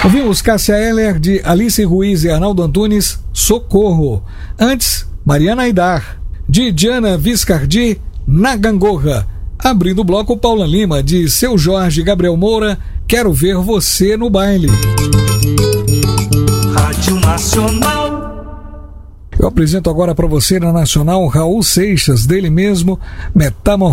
Ouvimos Cássia Eller, de Alice Ruiz e Arnaldo Antunes, Socorro. Antes, Mariana Aidar, de Diana Viscardi, Na Gangorra. Abrindo o bloco, Paula Lima, de Seu Jorge Gabriel Moura, Quero Ver Você no Baile. Rádio Nacional. Eu apresento agora para você na Nacional Raul Seixas, dele mesmo, Metamorfose.